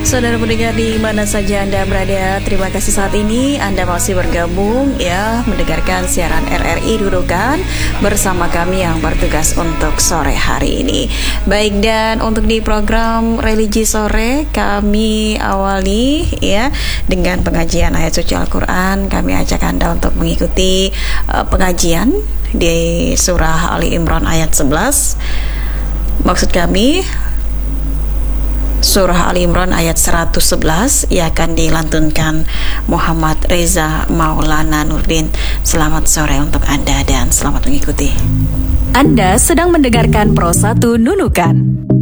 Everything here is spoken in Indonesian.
Saudara pendengar di mana saja Anda berada, terima kasih saat ini Anda masih bergabung ya mendengarkan siaran RRI Nunukan bersama kami yang bertugas untuk sore hari ini. Baik, dan untuk di program Religi Sore kami awali ya dengan pengajian ayat suci Al-Quran. Kami ajak Anda untuk mengikuti pengajian di surah Ali Imran ayat 11. Maksud kami Surah Ali Imran ayat 111 yang akan dilantunkan Muhammad Reza Maulana Nurdin. Selamat sore untuk Anda dan selamat mengikuti. Anda sedang mendengarkan Pro 1 Nunukan.